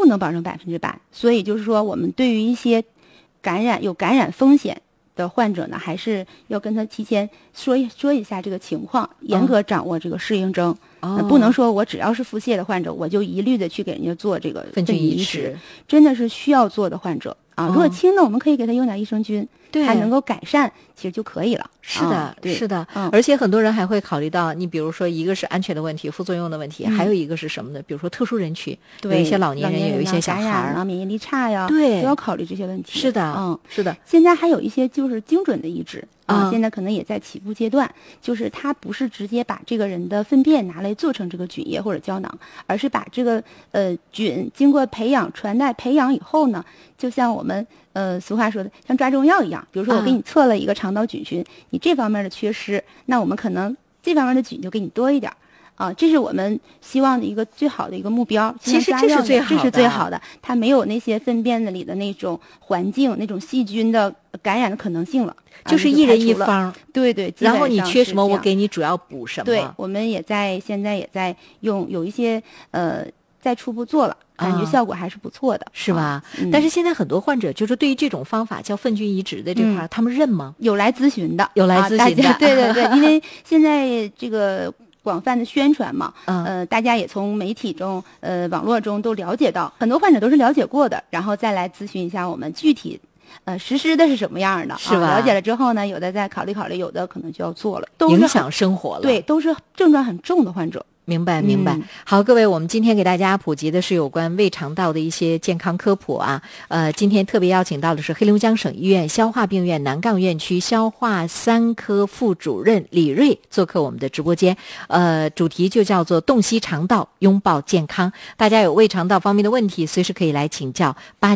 能保证100%，所以就是说我们对于一些有感染风险的患者呢，还是要跟他提前说一下这个情况，严格掌握这个适应症。不能说我只要是腹泻的患者，我就一律的去给人家做这个粪菌移植，真的是需要做的患者啊。如果轻的，我们可以给他用点益生菌，还能够改善，其实就可以了。 是的，是的。而且很多人还会考虑到，你比如说一个是安全的问题、副作用的问题，还有一个是什么呢？比如说特殊人群，有一些老年人，有一些小孩免疫力差呀， 对， 都要考虑这些问题。 是的，是的。 现在还有一些就是精准的移植。现在可能也在起步阶段，就是它不是直接把这个人的粪便拿来做成这个菌液或者胶囊，而是把这个菌经过传代培养以后呢，就像我们俗话说的，像抓中药一样，比如说我给你测了一个肠道菌群，你这方面的缺失，那我们可能这方面的菌就给你多一点。这是我们希望的一个最好的一个目标。 其实这是最好的， 它没有那些粪便里的那种环境、那种细菌的感染的可能性了。 就是一人一方， 对对。 然后你缺什么，我给你主要补什么。 对，我们现在也在有一些在初步做了，感觉效果还是不错的， 是吧？但是现在很多患者就是对于这种方法叫粪菌移植的这块，他们认吗？ 有来咨询的， 对对对，因为现在这个广泛的宣传嘛，大家也从媒体中、网络中都了解到，很多患者都是了解过的，然后再来咨询一下我们具体实施的是什么样的， 是吧？ 了解了之后呢，有的再考虑，有的可能就要做了， 都是影响生活了。 对，都是症状很重的患者。 明白。好，各位，我们今天给大家普及的是有关胃肠道的一些健康科普啊。今天特别邀请到的是黑龙江省医院消化病院南杠院区消化3科副主任李瑞做客我们的直播间。主题就叫做洞悉肠道，拥抱健康。大家有胃肠道方面的问题，随时可以来请教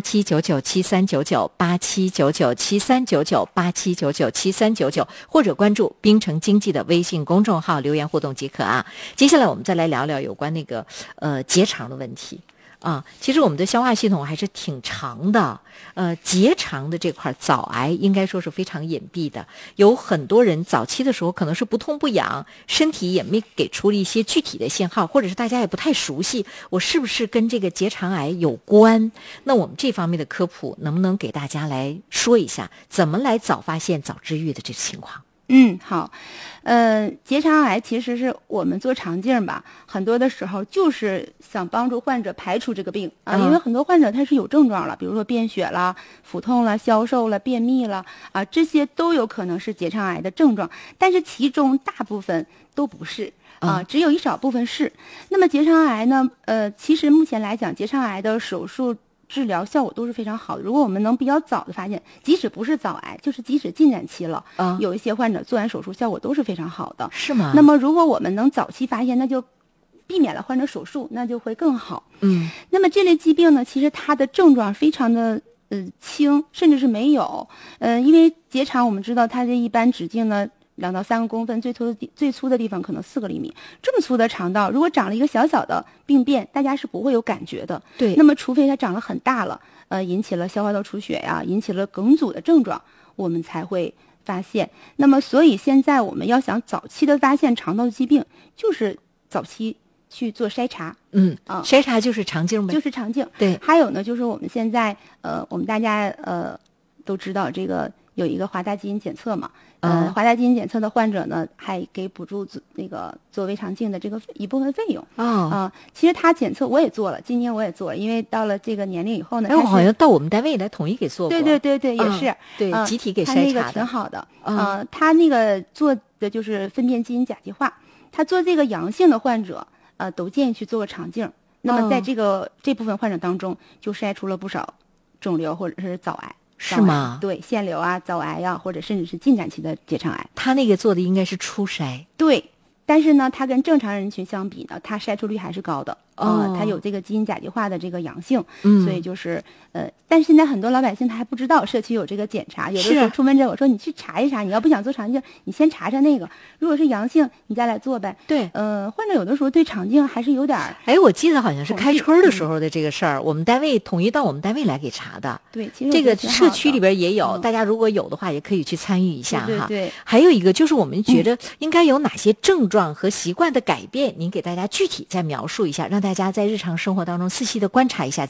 879973998799739987997399，或者关注冰城经济的微信公众号留言互动即可啊。接下来我们再来聊聊有关那个结肠的问题啊。其实我们的消化系统还是挺长的，结肠的这块早癌应该说是非常隐蔽的，有很多人早期的时候可能是不痛不痒，身体也没给出了一些具体的信号，或者是大家也不太熟悉我是不是跟这个结肠癌有关。那我们这方面的科普能不能给大家来说一下，怎么来早发现早治愈的这个情况？ 好。结肠癌其实是我们做肠镜吧，很多的时候就是想帮助患者排除这个病啊，因为很多患者他是有症状了，比如说便血了、腹痛了、消瘦了、便秘了啊，这些都有可能是结肠癌的症状，但是其中大部分都不是啊，只有一少部分是。那么结肠癌呢，其实目前来讲，结肠癌的手术治疗效果都是非常好的。如果我们能比较早的发现，即使不是早癌，就是即使进展期了，有一些患者做完手术效果都是非常好的。 是吗？ 那么如果我们能早期发现，那就避免了患者手术，那就会更好。那么这类疾病呢，其实它的症状非常的轻，甚至是没有。因为结肠我们知道它的一般直径呢2到3个公分，最粗的地方可能4个厘米。这么粗的肠道，如果长了一个小小的病变，大家是不会有感觉的。 对。 那么除非它长了很大了，引起了消化道出血呀，引起了梗阻的症状，我们才会发现。那么所以现在我们要想早期的发现肠道疾病，就是早期去做筛查。 筛查就是肠镜呗。 就是肠镜。 对。 还有呢，就是我们现在我们大家都知道这个有一个华大基因检测嘛。华大基因检测的患者呢，还给补助那个做胃肠镜的这个一部分费用。其实他检测我也做了，今年我也做了，因为到了这个年龄以后呢， 我好像到我们单位来统一给做过。 对，也是。 对，集体给筛查的。 他那个挺好的。他那个做的就是粪便基因甲基化，他做这个阳性的患者，都建议去做个肠镜。那么在这部分患者当中，就筛出了不少肿瘤或者是早癌。 是吗？ 对，腺瘤啊、早癌呀，或者甚至是进展期的结肠癌。 他那个做的应该是初筛。 对，但是呢，它跟正常人群相比呢，它筛出率还是高的。它有这个基因甲基化的这个阳性，所以就是但是现在很多老百姓他还不知道社区有这个检查，有的时候出门诊我说你去查一查，你要不想做肠镜，你先查查那个，如果是阳性，你再来做呗。 对， 患者有的时候对肠镜还是有点我记得好像是开春的时候的这个事儿，我们单位统一到我们单位来给查的。 对，其实这个社区里边也有，大家如果有的话也可以去参与一下哈。 对。 还有一个就是我们觉得应该有哪些症状和习惯的改变，您给大家具体再描述一下，让大家在日常生活当中细细的观察一下